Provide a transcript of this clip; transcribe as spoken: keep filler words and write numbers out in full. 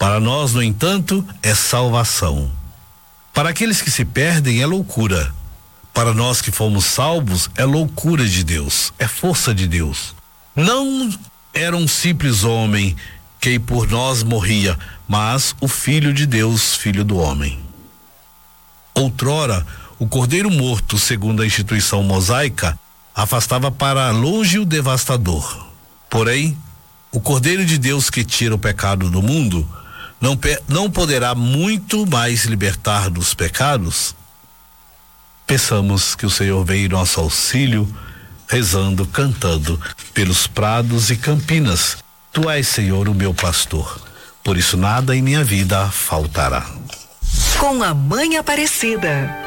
Para nós, no entanto, é salvação. Para aqueles que se perdem é loucura. Para nós que fomos salvos é loucura de Deus, é força de Deus. Não era um simples homem que por nós morria, mas o Filho de Deus, Filho do homem. Outrora, o cordeiro morto, segundo a instituição mosaica, afastava para longe o devastador. Porém, o Cordeiro de Deus que tira o pecado do mundo, não, não poderá muito mais libertar dos pecados? Peçamos que o Senhor venha em nosso auxílio, rezando, cantando pelos prados e campinas. Tu és, Senhor, o meu pastor, por isso nada em minha vida faltará. Com a Mãe Aparecida.